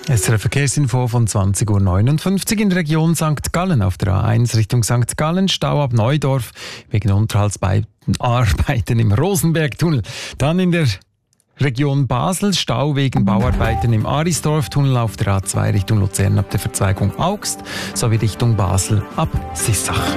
SRF Verkehrsinfo von 20.59 Uhr in der Region St. Gallen. Auf der A1 Richtung St. Gallen, Stau ab Neudorf wegen Unterhaltsarbeiten im Rosenbergtunnel. Dann in der Region Basel, Stau wegen Bauarbeiten im Arisdorftunnel auf der A2 Richtung Luzern ab der Verzweigung Augst sowie Richtung Basel ab Sissach.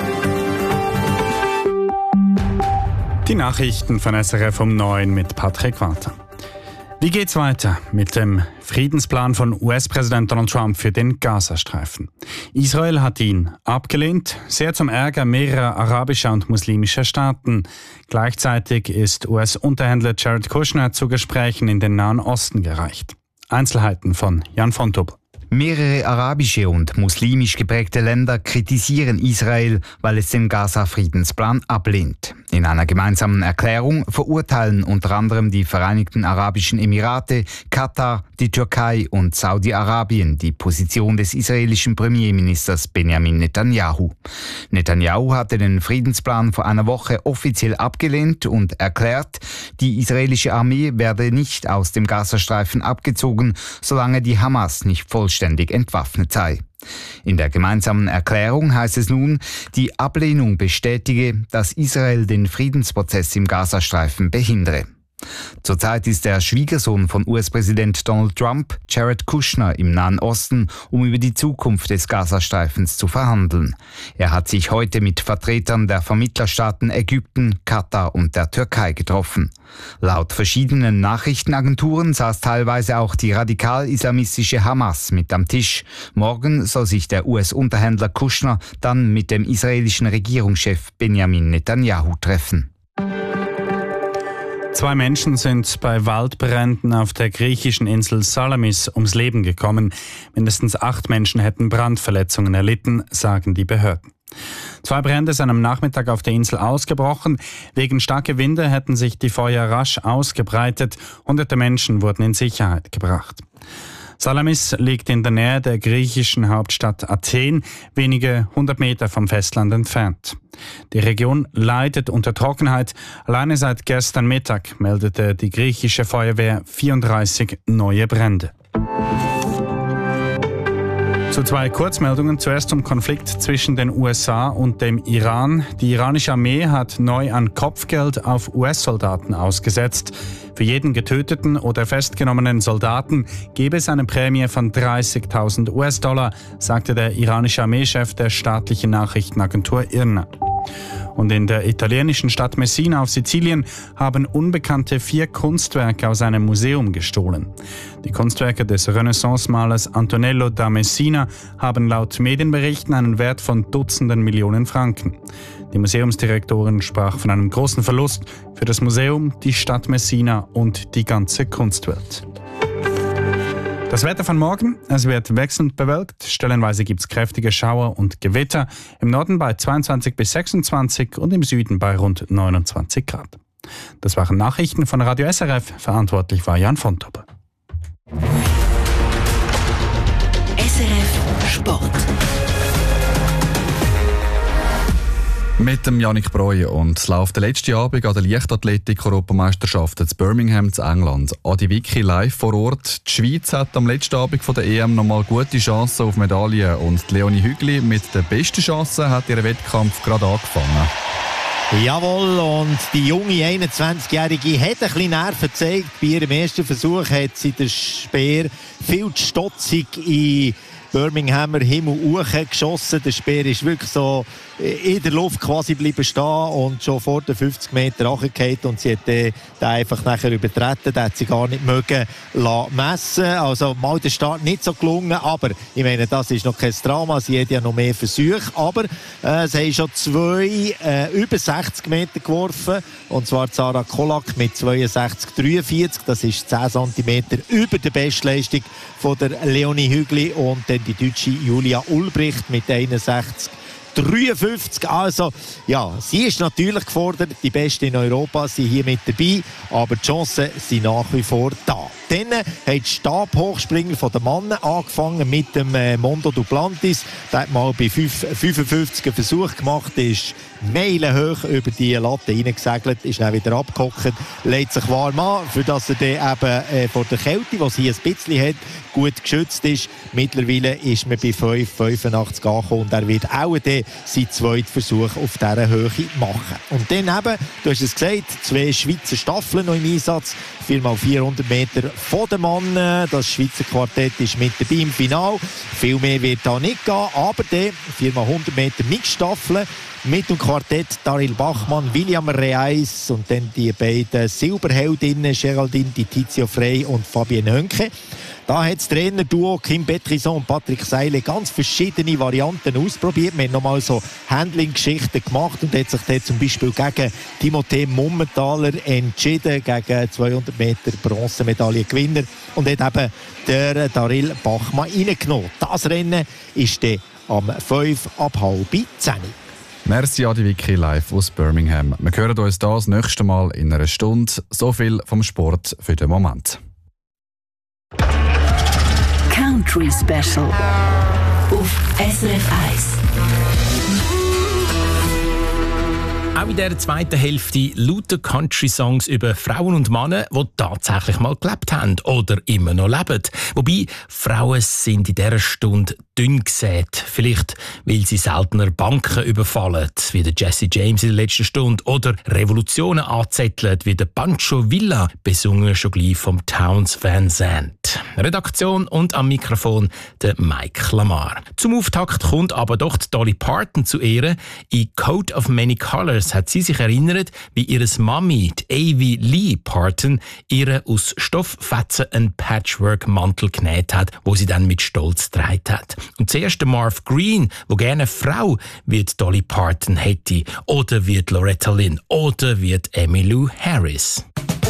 Die Nachrichten von SRF um 9 mit Patrick Walter. Wie geht's weiter mit dem Friedensplan von US-Präsident Donald Trump für den Gazastreifen? Israel hat ihn abgelehnt, sehr zum Ärger mehrerer arabischer und muslimischer Staaten. Gleichzeitig ist US-Unterhändler Jared Kushner zu Gesprächen in den Nahen Osten gereicht. Einzelheiten von Jan von Tobel. Mehrere arabische und muslimisch geprägte Länder kritisieren Israel, weil es den Gaza-Friedensplan ablehnt. In einer gemeinsamen Erklärung verurteilen unter anderem die Vereinigten Arabischen Emirate, Katar, die Türkei und Saudi-Arabien die Position des israelischen Premierministers Benjamin Netanyahu. Netanyahu hatte den Friedensplan vor einer Woche offiziell abgelehnt und erklärt, die israelische Armee werde nicht aus dem Gazastreifen abgezogen, solange die Hamas nicht vollständig entwaffnet sei. In der gemeinsamen Erklärung heißt es nun, die Ablehnung bestätige, dass Israel den Friedensprozess im Gazastreifen behindere. Zurzeit ist der Schwiegersohn von US-Präsident Donald Trump, Jared Kushner, im Nahen Osten, um über die Zukunft des Gazastreifens zu verhandeln. Er hat sich heute mit Vertretern der Vermittlerstaaten Ägypten, Katar und der Türkei getroffen. Laut verschiedenen Nachrichtenagenturen saß teilweise auch die radikal-islamistische Hamas mit am Tisch. Morgen soll sich der US-Unterhändler Kushner dann mit dem israelischen Regierungschef Benjamin Netanyahu treffen. 2 Menschen sind bei Waldbränden auf der griechischen Insel Salamis ums Leben gekommen. Mindestens 8 Menschen hätten Brandverletzungen erlitten, sagen die Behörden. 2 Brände sind am Nachmittag auf der Insel ausgebrochen. Wegen starker Winde hätten sich die Feuer rasch ausgebreitet. Hunderte Menschen wurden in Sicherheit gebracht. Salamis liegt in der Nähe der griechischen Hauptstadt Athen, wenige 100 Meter vom Festland entfernt. Die Region leidet unter Trockenheit. Alleine seit gestern Mittag meldete die griechische Feuerwehr 34 neue Brände. Zu 2 Kurzmeldungen. Zuerst zum Konflikt zwischen den USA und dem Iran. Die iranische Armee hat neu an Kopfgeld auf US-Soldaten ausgesetzt. Für jeden getöteten oder festgenommenen Soldaten gebe es eine Prämie von 30.000 US-Dollar, sagte der iranische Armeechef der staatlichen Nachrichtenagentur IRNA. Und in der italienischen Stadt Messina auf Sizilien haben Unbekannte 4 Kunstwerke aus einem Museum gestohlen. Die Kunstwerke des Renaissance-Malers Antonello da Messina haben laut Medienberichten einen Wert von Dutzenden Millionen Franken. Die Museumsdirektorin sprach von einem großen Verlust für das Museum, die Stadt Messina und die ganze Kunstwelt. Das Wetter von morgen, es wird wechselnd bewölkt, stellenweise gibt es kräftige Schauer und Gewitter, im Norden bei 22 bis 26 und im Süden bei rund 29 Grad. Das waren Nachrichten von Radio SRF, verantwortlich war Jan von Tobel. SRF Sport. Mit dem Yannick Breuer und es läuft der letzte Abend an der Leichtathletik-Europameisterschaft in Birmingham zu England. Adi Vicky live vor Ort. Die Schweiz hat am letzten Abend von der EM nochmal gute Chancen auf Medaillen und Leonie Hügli mit der besten Chance hat ihren Wettkampf gerade angefangen. Jawohl, und die junge 21-Jährige hat ein bisschen Nerven gezeigt. Bei ihrem ersten Versuch hat sie den Speer viel zu stotzig in Birminghamer Himmel hochgeschossen. Der Speer ist wirklich so in der Luft quasi bleiben stehen und schon vor den 50 Meter runtergefallen und sie hat den einfach nachher übertreten. Den hat sie gar nicht mögen messen. Also mal der Start nicht so gelungen, aber ich meine, das ist noch kein Drama. Sie hat ja noch mehr Versuche, aber sie haben schon 2 über 60 Meter geworfen, und zwar Sarah Kolak mit 62,43. Das ist 10 cm über der Bestleistung von der Leonie Hügli, und dann die deutsche Julia Ulbricht mit 61,53. Also, ja, sie ist natürlich gefordert, die Beste in Europa, sie hier mit dabei, aber die Chancen sind nach wie vor da. Dann hat die Stabhochspringer von den Männern angefangen mit dem Mondo Duplantis. Der hat mal bei 55 einen Versuch gemacht, ist Meilen hoch über die Latte reingesegelt, ist dann wieder abgehockt, legt sich warm an, für dass er dann eben vor der Kälte, die sie ein bisschen hat, gut geschützt ist. Mittlerweile ist man bei 5,85 angekommen und er wird auch dann seinen zweiten Versuch auf dieser Höhe machen. Und dann eben, du hast es gesagt, 2 Schweizer Staffeln noch im Einsatz, 4x400 Meter von dem Mann. Das Schweizer Quartett ist mit dabei im Finale. Viel mehr wird da nicht gehen, aber dann 4x100 Meter Mixstaffeln mit dem Quartett Daryl Bachmann, William Reis und dann die beiden Silberheldinnen Geraldine Di Tizio Frey und Fabienne Hönke. Da hat das Trainerduo Kim Betrison und Patrick Seile ganz verschiedene Varianten ausprobiert. Wir haben nochmal so Handling-Geschichten gemacht und hat sich dann zum Beispiel gegen Timothée Mummentaler entschieden, gegen 200 Meter Bronzemedaillengewinner und hat eben der Daryl Bachmann reingenommen. Das Rennen ist dann am 5:30. Merci Adi Vicky live aus Birmingham. Wir hören uns das nächste Mal in einer Stunde. So viel vom Sport für den Moment. Country Special auf SRF 1. Auch in dieser zweiten Hälfte lauter Country-Songs über Frauen und Männer, die tatsächlich mal gelebt haben oder immer noch leben. Wobei, Frauen sind in dieser Stunde dünn gesät. Vielleicht, weil sie seltener Banken überfallen, wie der Jesse James in der letzten Stunde, oder Revolutionen anzetteln, wie der Pancho Villa, besungen schon gleich vom Townes Van Zandt. Redaktion und am Mikrofon der Mike Lamar. Zum Auftakt kommt aber doch die Dolly Parton zu Ehren. In Coat of Many Colors hat sie sich erinnert, wie ihre Mami, die Avie Lee Parton, ihre aus Stofffetzen einen Patchwork-Mantel genäht hat, wo sie dann mit Stolz getragen hat. Und zuerst der Marv Green, der gerne eine Frau wie Dolly Parton hätte, oder wie Loretta Lynn, oder wie Emmylou Harris.